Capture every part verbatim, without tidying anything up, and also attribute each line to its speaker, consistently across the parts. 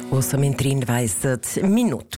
Speaker 1: osem triindvajset minut.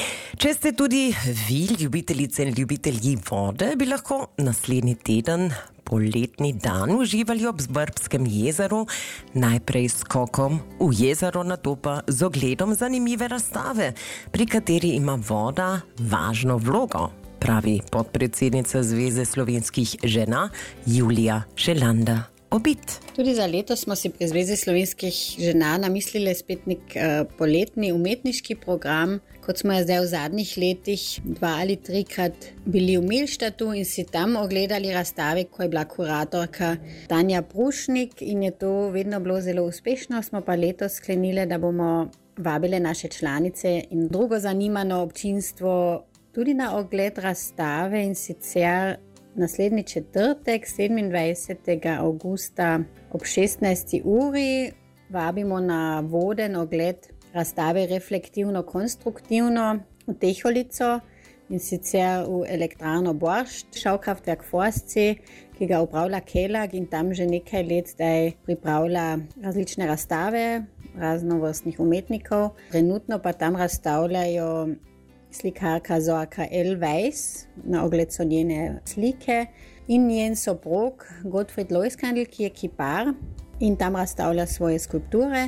Speaker 1: Če ste tudi vi, ljubitelice in ljubitelji vode, bi lahko naslednji teden poletni dan uživali ob Vrbskem jezeru, najprej s skokom v jezero, nato pa z ogledom zanimive razstave, pri kateri ima voda važno vlogo, pravi podpredsednica Zveze slovenskih žena Julija Šelanda. Obit.
Speaker 2: Tudi za letos smo si pri Zvezi slovenskih žena namislili spet nek uh, poletni umetniški program, kot smo zdaj v zadnjih letih dva ali trikrat bili v Milštatu in si tam ogledali razstave, ko je bila kuratorka Tanja Prušnik in je to vedno bilo zelo uspešno. Smo pa letos sklenili, da bomo vabile naše članice in drugo zanimano občinstvo tudi na ogled razstave, in sicer naslednji četrtek, sedemindvajsetega avgusta ob šestnajsti uri vabimo na voden ogled razstave Reflektivno-konstruktivno v Teholico, in sicer v elektrarno Boršt, Schaukraftwerk Forstsee, ki ga upravlja Kelag in tam že nekaj let zdaj pripravlja različne razstave raznovrstnih umetnikov. Trenutno pa tam razstavljajo slikarka Zorka L. Weiss, na ogled so njene slike, in njen soprog Gottfried Leuskandl, ki je kipar in tam razstavlja svoje skulpture,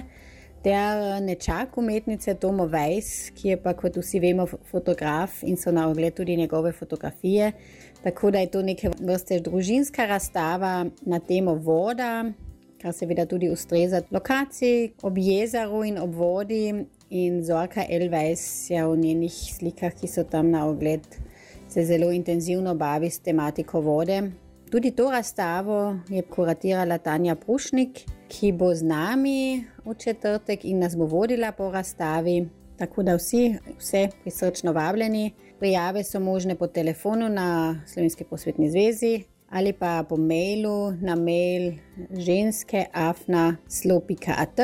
Speaker 2: ter nečak umetnice Tomo Weiss, ki je pa, kot vsi vemo, fotograf in so na ogled tudi njegove fotografije. Tako da je to neke vrste družinska razstava na temo voda, kar seveda tudi ustreza lokaciji ob jezeru in ob vodi. In Zorka L. Weiss je v njenih slikah, ki so tam na ogled, se zelo intenzivno bavi s tematiko vode. Tudi to razstavo je kuratirala Tanja Prušnik, ki bo z nami v četrtek in nas bo vodila po razstavi. Tako da vsi, vse prisrčno vabljeni. Prijave so možne po telefonu na Slovenski prosvetni zvezi ali pa po mailu na mail ženske afna slo pika at.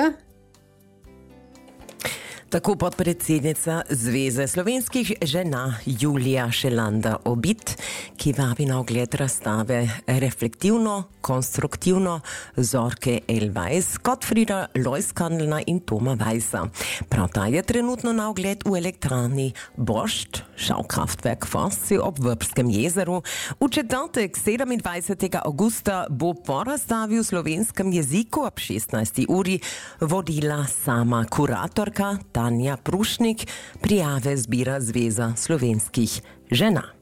Speaker 1: Tako podpredsednica Zveze slovenskih žena Julija Šelanda Obit, ki vabi na ogled razstave Reflektivno-konstruktivno Zorke L. Weiss, Gottfrieda Leuskandla in Toma Weissa. Prav ta je trenutno na ogled v elektrarni Boršt, Schaukraftwerk Forstsee ob Vrbskem jezeru. V četrtek, sedemindvajsetega avgusta, bo po razstavi v slovenskem jeziku ob šestnajsti uri vodila sama kuratorka Tanja Prušnik. Prijave zbira Zveza slovenskih žena.